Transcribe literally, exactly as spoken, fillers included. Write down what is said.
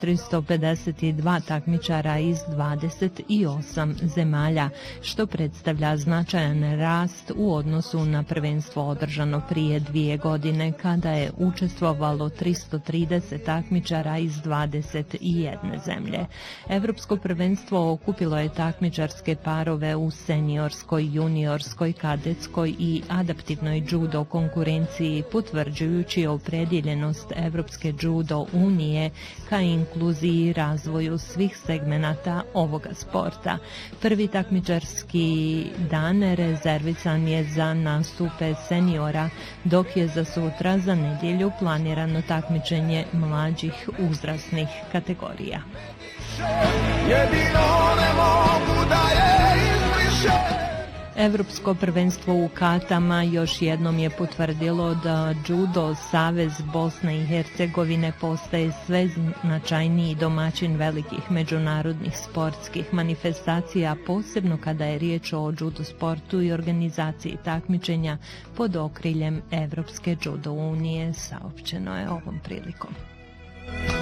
tristo pedeset dva takmičara iz dvadeset osam zemalja, što predstavlja značajan rast u odnosu na prvenstvo održano prije dvije godine, kada je učestvovalo tristo trideset takmičara iz dvadeset jedne zemlje. Evropsko prvenstvo okupilo je takmičarske parove u seniorskoj, juniorskoj, kadetskoj i adaptivnoj judo konkurenciji, potvrđujući opredjeljenost Evropske judo unije ka inkluziji i razvoju svih segmenata ovoga sporta. Prvi takmičarski dan rezervisan je za nastupe seniora, dok je za sutra za nedjelju planirano takmičenje mlađih uzrasnih kategorija. Jedino ne mogu da je izbriše. Evropsko prvenstvo u katama još jednom je potvrdilo da Judo Savez Bosne i Hercegovine postaje sve značajniji domaćin velikih međunarodnih sportskih manifestacija, posebno kada je riječ o judo sportu i organizaciji takmičenja pod okriljem Evropske judo unije, saopćeno je ovom prilikom.